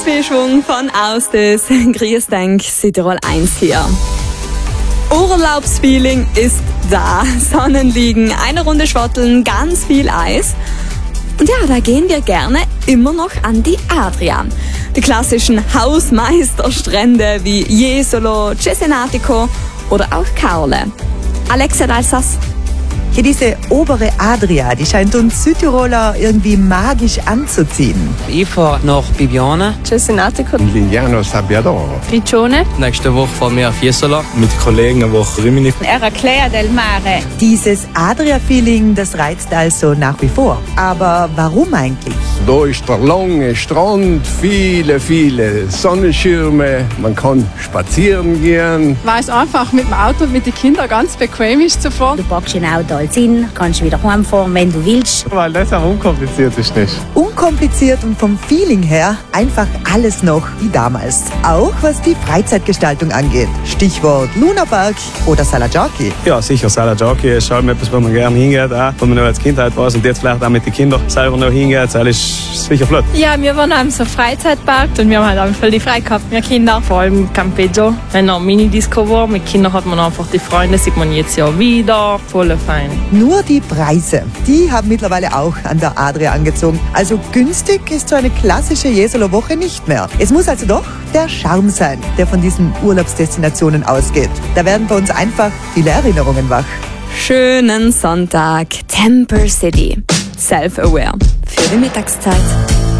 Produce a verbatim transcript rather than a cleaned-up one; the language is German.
Schwung von Ausdes. Grüß denk, Südtirol eins hier. Urlaubsfeeling ist da. Sonnenliegen, eine Runde schwotteln, ganz viel Eis. Und ja, da gehen wir gerne immer noch an die Adria. Die klassischen Hausmeisterstrände wie Jesolo, Cesenatico oder auch Caorle. Alexa Dalsas. Hier diese obere Adria, die scheint uns Südtiroler irgendwie magisch anzuziehen. Ich fahre nach Bibione, Cesenatico, Lignano Sabbiadoro, Riccione. Nächste Woche fahren wir auf Jesolo. Mit Kollegen eine Woche Rimini. Eraclea del Mare. Dieses Adria-Feeling, das reizt also nach wie vor. Aber warum eigentlich? Da ist der lange Strand, viele, viele Sonnenschirme, man kann spazieren gehen. Weil es einfach mit dem Auto und mit den Kindern ganz bequem ist zu fahren. Du packst ein Auto als in, kannst wieder heimfahren, wenn du willst. Weil das am unkompliziertesten ist. Unkompliziert und vom Feeling her einfach alles noch wie damals. Auch was die Freizeitgestaltung angeht. Stichwort Lunapark oder Salajaki. Ja, sicher, Salajaki ist halt etwas, wo man gerne hingeht, auch, wo man noch als Kindheit war und jetzt vielleicht auch mit den Kindern selber noch hingeht. Das ist sicher flott. Ja, wir waren am so Freizeitpark und wir haben halt einfach voll die frei gehabt, wir Kinder. Vor allem Campeggio, wenn noch Mini-Disco war. Mit Kindern hat man einfach die Freunde, sieht man jetzt ja wieder. Voll fein. Nur die Preise, die haben mittlerweile auch an der Adria angezogen. Also günstig ist so eine klassische Jesolo-Woche nicht mehr. Es muss also doch der Charme sein, der von diesen Urlaubsdestinationen ausgeht. Da werden bei uns einfach viele Erinnerungen wach. Schönen Sonntag, Temper City. Self-aware für die Mittagszeit.